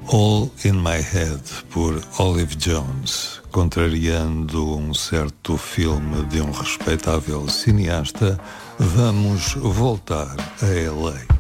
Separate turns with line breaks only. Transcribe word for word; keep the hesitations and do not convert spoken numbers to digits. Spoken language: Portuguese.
All in My Head, por Olive Jones, contrariando um certo filme de um respeitável cineasta, vamos voltar a L A.